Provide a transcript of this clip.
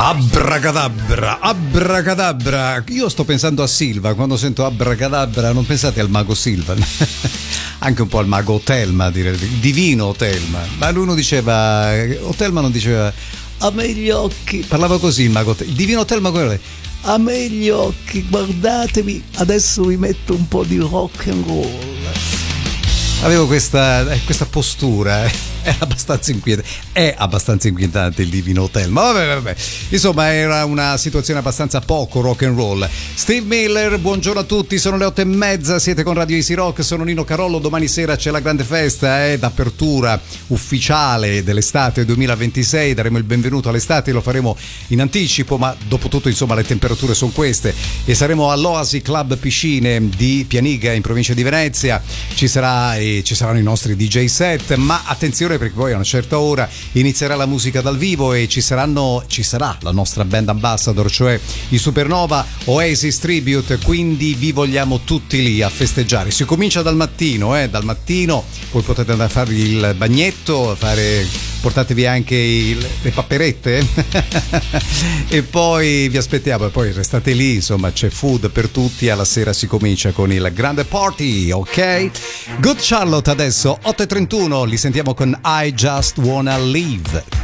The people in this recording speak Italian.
Abracadabra, abracadabra. Io sto pensando a Silva, quando sento abracadabra non pensate al mago Silva, anche un po' al mago Telma, direi, divino Telma. Ma lui non diceva, o Telma non diceva a me gli occhi, parlava così il mago Telma, il divino Telma, quello è, a me gli occhi, guardatevi, adesso vi metto un po' di rock and roll. Avevo questa postura, è abbastanza inquietante il divino Telma. Vabbè. Insomma, era una situazione abbastanza poco rock and roll. Steve Miller, buongiorno a tutti, sono le 8:30, siete con Radio Easy Rock, sono Nino Carollo, domani sera c'è la grande festa d'apertura ufficiale dell'estate 2026, daremo il benvenuto all'estate, lo faremo in anticipo, ma dopo tutto insomma le temperature sono queste, e saremo all'Oasi Club Piscine di Pianiga in provincia di Venezia. Ci saranno i nostri DJ set, ma attenzione perché poi a una certa ora inizierà la musica dal vivo e ci sarà la nostra band ambassador, cioè i Supernova Oasis Tribute, quindi vi vogliamo tutti lì a festeggiare. Si comincia dal mattino, poi potete andare a fare il bagnetto, portatevi anche le papperette e poi vi aspettiamo, e poi restate lì, insomma c'è food per tutti, alla sera si comincia con il grande party, ok? Good Charlotte adesso 8:31, li sentiamo con I Just Wanna Live.